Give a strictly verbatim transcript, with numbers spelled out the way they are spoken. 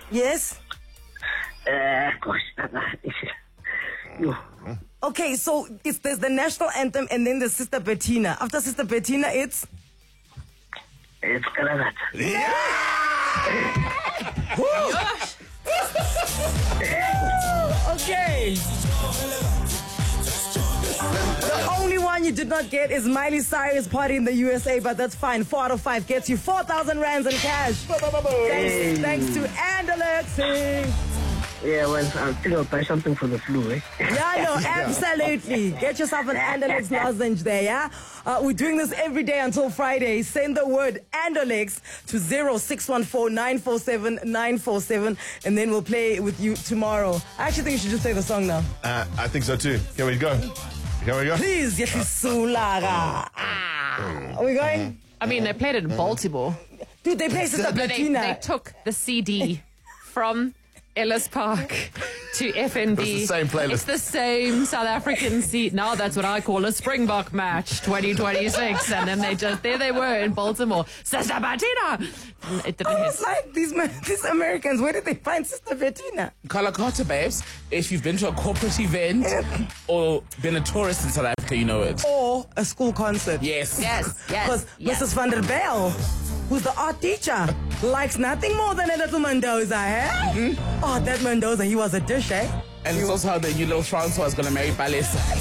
Yes? Uh, gosh, no. Okay, so it's, there's the national anthem and then the Sister Bettina. After Sister Bettina, it's? It's Kalagata. Yeah! Okay. The only one you did not get is Miley Cyrus Party in the U S A, but that's fine. Four out of five gets you four thousand rands in cash. Thanks, thanks to Andalexi. Yeah, well, I think I'll buy something for the flu, eh? Yeah, no, absolutely. Get yourself an Andalex lozenge there, yeah? Uh, we're doing this every day until Friday. Send the word Andalex to zero six one four nine four seven nine four seven, and then we'll play with you tomorrow. I actually think you should just play the song now. Uh, I think so too. Here we go. Here we go. Please, Yesulaga. Are we going? I mean, they played it in Baltimore. Dude, they played Sister No, they, Bettina. they took the C D from Ellis Park to F N B. It's the same playlist. It's the same South African seat. Now that's what I call a Springbok match twenty twenty-six. And then they just, there they were in Baltimore. Sister Bettina! It didn't I hit. was like, these, men, these Americans, where did they find Sister Bettina? Kalakata, babes, if you've been to a corporate event or been a tourist in South Africa, you know it. Or a school concert. Yes. Yes, yes, Because yes. Missus Van der Bell, who's the art teacher, likes nothing more than a little Mendoza, eh? Mm-hmm. Oh, that Mendoza, he was a dish, eh? And it's also how the new little Francois is going to marry Balesa.